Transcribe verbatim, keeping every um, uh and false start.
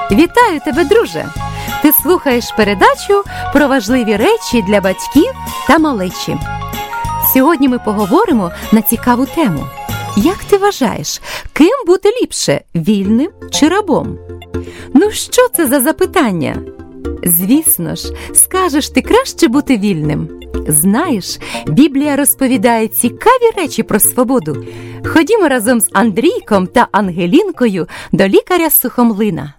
Вітаю тебе, друже! Ти слухаєш передачу про важливі речі для батьків та малечі. Сьогодні ми поговоримо на цікаву тему. Як ти вважаєш, ким бути ліпше – вільним чи рабом? Ну що це за запитання? Звісно ж, скажеш ти краще бути вільним. Знаєш, Біблія розповідає цікаві речі про свободу. Ходімо разом з Андрійком та Ангелінкою до лікаря Сухомлина.